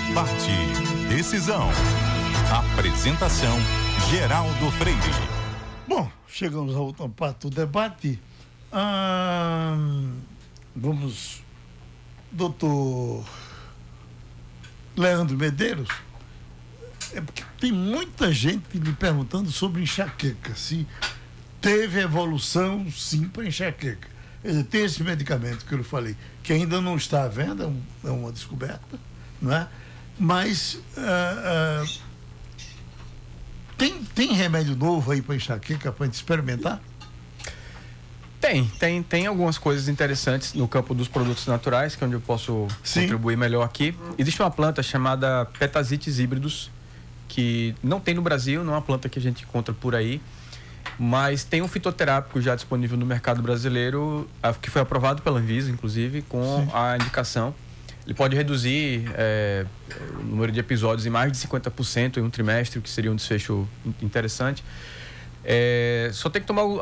Debate Decisão. Apresentação Geraldo Freire. Bom, chegamos à última parte do debate. Vamos, doutor Leandro Medeiros. É porque tem muita gente me perguntando sobre enxaqueca, se teve evolução sim para enxaqueca. Quer dizer, tem esse medicamento que eu falei, que ainda não está à venda, é uma descoberta, não é? Mas tem remédio novo aí para enxaqueca para a gente experimentar? Tem algumas coisas interessantes no campo dos produtos naturais, que é onde eu posso contribuir melhor aqui. Existe uma planta chamada Petazites híbridos, que não tem no Brasil, não é uma planta que a gente encontra por aí, mas tem um fitoterápico já disponível no mercado brasileiro, que foi aprovado pela Anvisa, inclusive, com a indicação. Ele pode reduzir o número de episódios em mais de 50% em um trimestre, o que seria um desfecho interessante. Só tem que tomar